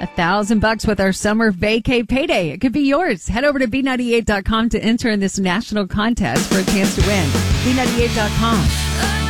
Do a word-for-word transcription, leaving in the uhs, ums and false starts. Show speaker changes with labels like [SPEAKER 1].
[SPEAKER 1] A thousand bucks with our summer vacay payday. It could be yours. Head over to B ninety-eight dot com to enter in this national contest for a chance to win. B ninety-eight dot com.